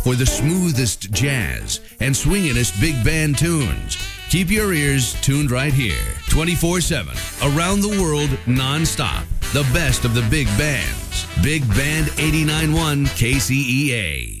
for the smoothest jazz and swingingest big band tunes. Keep your ears tuned right here, 24/7, around the world, nonstop. The best of the big bands. Big Band 89.1 KCEA.